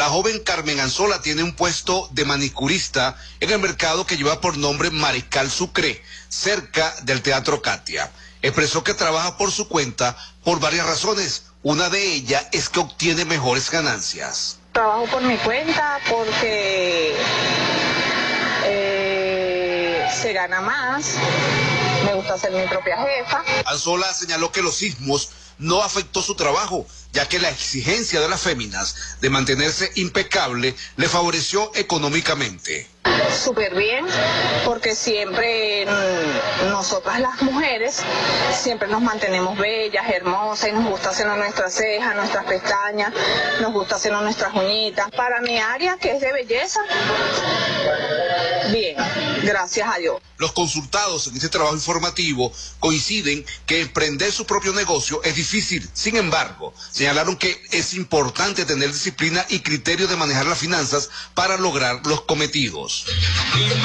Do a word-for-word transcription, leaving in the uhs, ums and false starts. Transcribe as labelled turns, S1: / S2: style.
S1: La joven Carmen Anzola tiene un puesto de manicurista en el mercado que lleva por nombre Mariscal Sucre, cerca del Teatro Katia. Expresó que trabaja por su cuenta por varias razones. Una de ellas es que obtiene mejores ganancias.
S2: Trabajo por mi cuenta porque eh, se gana más, me gusta ser mi propia jefa.
S1: Anzola señaló que los sismos no afectó su trabajo, ya que la exigencia de las féminas de mantenerse impecable le favoreció económicamente.
S2: Súper bien, porque siempre nosotras las mujeres siempre nos mantenemos bellas, hermosas, y nos gusta hacernos nuestras cejas, nuestras pestañas, nos gusta hacernos nuestras uñitas. Para mi área, que es de belleza, bien, gracias a Dios.
S1: Los consultados en este trabajo informativo coinciden que emprender su propio negocio es difícil. Sin embargo, señalaron que es importante tener disciplina y criterio de manejar las finanzas para lograr los cometidos.